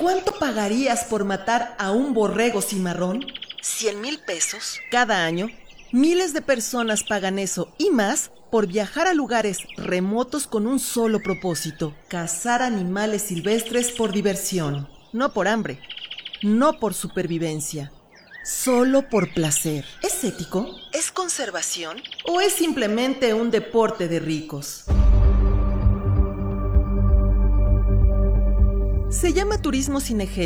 cuánto pagarías por matar a un borrego cimarrón? 100,000 pesos. Cada año, miles de personas pagan eso y más por viajar a lugares remotos con un solo propósito: cazar animales silvestres por diversión. No por hambre, no por supervivencia, solo por placer. ¿Es ético? ¿Es conservación? ¿O es simplemente un deporte de ricos? Se llama turismo cinegético